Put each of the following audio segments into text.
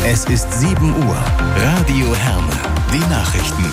Es ist 7 Uhr. Radio Herne. Die Nachrichten.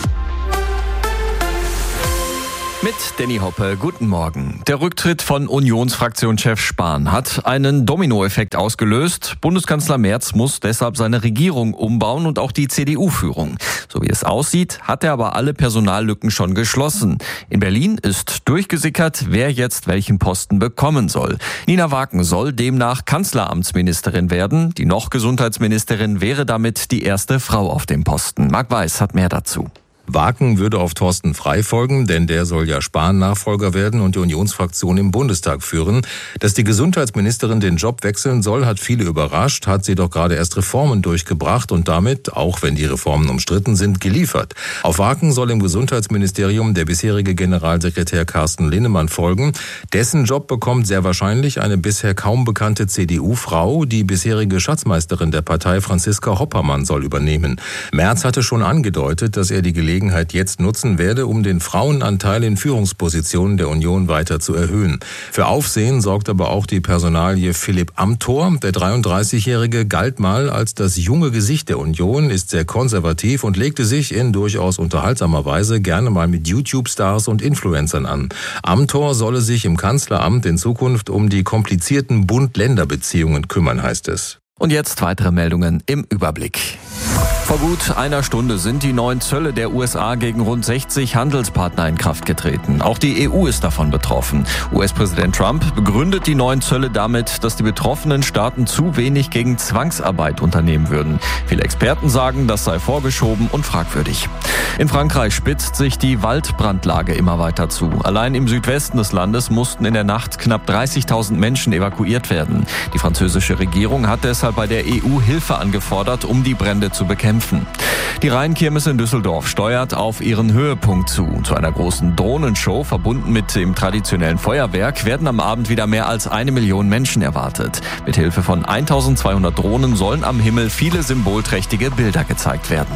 Mit Danny Hoppe, guten Morgen. Der Rücktritt von Unionsfraktionschef Spahn hat einen Dominoeffekt ausgelöst. Bundeskanzler Merz muss deshalb seine Regierung umbauen und auch die CDU-Führung. So wie es aussieht, hat er aber alle Personallücken schon geschlossen. In Berlin ist durchgesickert, wer jetzt welchen Posten bekommen soll. Nina Waken soll demnach Kanzleramtsministerin werden. Die noch Gesundheitsministerin wäre damit die erste Frau auf dem Posten. Marc Weiß hat mehr dazu. Waken würde auf Thorsten Frey folgen, denn der soll ja Spahn-Nachfolger werden und die Unionsfraktion im Bundestag führen. Dass die Gesundheitsministerin den Job wechseln soll, hat viele überrascht, hat sie doch gerade erst Reformen durchgebracht und damit, auch wenn die Reformen umstritten sind, geliefert. Auf Waken soll im Gesundheitsministerium der bisherige Generalsekretär Carsten Linnemann folgen. Dessen Job bekommt sehr wahrscheinlich eine bisher kaum bekannte CDU-Frau. Die bisherige Schatzmeisterin der Partei, Franziska Hoppermann, soll übernehmen. Merz hatte schon angedeutet, dass er die Gelegenheit jetzt nutzen werde, um den Frauenanteil in Führungspositionen der Union weiter zu erhöhen. Für Aufsehen sorgt aber auch die Personalie Philipp Amthor. Der 33-Jährige galt mal als das junge Gesicht der Union, ist sehr konservativ und legte sich in durchaus unterhaltsamer Weise gerne mal mit YouTube-Stars und Influencern an. Amthor solle sich im Kanzleramt in Zukunft um die komplizierten Bund-Länder-Beziehungen kümmern, heißt es. Und jetzt weitere Meldungen im Überblick. Vor gut einer Stunde sind die neuen Zölle der USA gegen rund 60 Handelspartner in Kraft getreten. Auch die EU ist davon betroffen. US-Präsident Trump begründet die neuen Zölle damit, dass die betroffenen Staaten zu wenig gegen Zwangsarbeit unternehmen würden. Viele Experten sagen, das sei vorgeschoben und fragwürdig. In Frankreich spitzt sich die Waldbrandlage immer weiter zu. Allein im Südwesten des Landes mussten in der Nacht knapp 30.000 Menschen evakuiert werden. Die französische Regierung hat deshalb bei der EU Hilfe angefordert, um die Brände zu bekämpfen. Die Rheinkirmes in Düsseldorf steuert auf ihren Höhepunkt zu. Zu einer großen Drohnenshow, verbunden mit dem traditionellen Feuerwerk, werden am Abend wieder mehr als 1 Million Menschen erwartet. Mit Hilfe von 1200 Drohnen sollen am Himmel viele symbolträchtige Bilder gezeigt werden.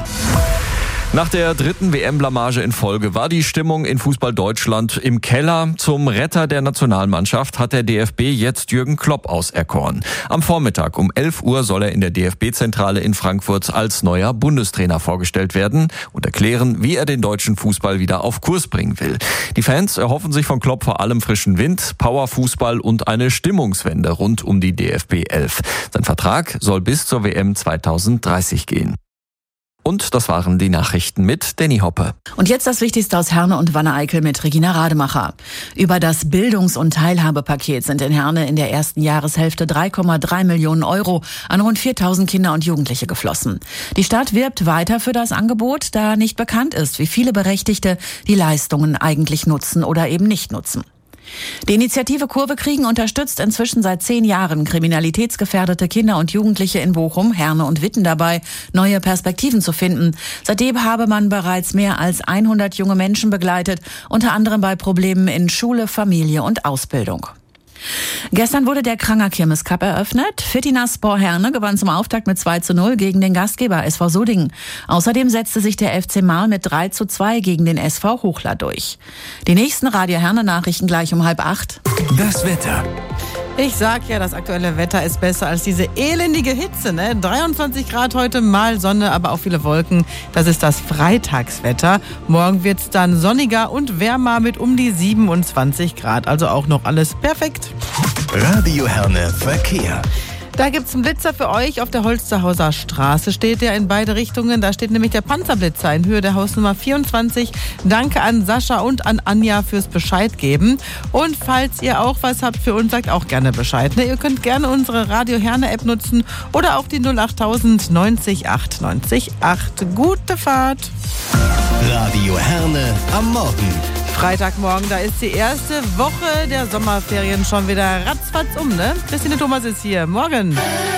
Nach der 3. WM-Blamage in Folge war die Stimmung in Fußball Deutschland im Keller. Zum Retter der Nationalmannschaft hat der DFB jetzt Jürgen Klopp auserkoren. Am Vormittag um 11 Uhr soll er in der DFB-Zentrale in Frankfurt als neuer Bundestrainer vorgestellt werden und erklären, wie er den deutschen Fußball wieder auf Kurs bringen will. Die Fans erhoffen sich von Klopp vor allem frischen Wind, Powerfußball und eine Stimmungswende rund um die DFB 11. Sein Vertrag soll bis zur WM 2030 gehen. Und das waren die Nachrichten mit Danny Hoppe. Und jetzt das Wichtigste aus Herne und Wanne-Eickel mit Regina Rademacher. Über das Bildungs- und Teilhabepaket sind in Herne in der ersten Jahreshälfte 3,3 Millionen Euro an rund 4.000 Kinder und Jugendliche geflossen. Die Stadt wirbt weiter für das Angebot, da nicht bekannt ist, wie viele Berechtigte die Leistungen eigentlich nutzen oder eben nicht nutzen. Die Initiative Kurve kriegen unterstützt inzwischen seit 10 Jahren kriminalitätsgefährdete Kinder und Jugendliche in Bochum, Herne und Witten dabei, neue Perspektiven zu finden. Seitdem habe man bereits mehr als 100 junge Menschen begleitet, unter anderem bei Problemen in Schule, Familie und Ausbildung. Gestern wurde der Kranger Kirmes Cup eröffnet. Fitinaspor Herne gewann zum Auftakt mit 2:0 gegen den Gastgeber SV Sudingen. Außerdem setzte sich der FC Marl mit 3:2 gegen den SV Hochla durch. Die nächsten Radio Herne Nachrichten gleich um 7:30. Das Wetter. Ich sag ja, das aktuelle Wetter ist besser als diese elendige Hitze, ne? 23 Grad heute, mal Sonne, aber auch viele Wolken. Das ist das Freitagswetter. Morgen wird's dann sonniger und wärmer mit um die 27 Grad. Also auch noch alles perfekt. Radio Herne Verkehr. Da gibt's einen Blitzer für euch. Auf der Holsterhauser Straße steht der in beide Richtungen. Da steht nämlich der Panzerblitzer in Höhe der Hausnummer 24. Danke an Sascha und an Anja fürs Bescheid geben. Und falls ihr auch was habt für uns, sagt auch gerne Bescheid. Ne? Ihr könnt gerne unsere Radio Herne App nutzen oder auch die 08000 90 8 90 8. Gute Fahrt. Radio Herne am Morgen. Freitagmorgen, da ist die erste Woche der Sommerferien schon wieder ratzfatz ne? Christine Thomas ist hier. Morgen.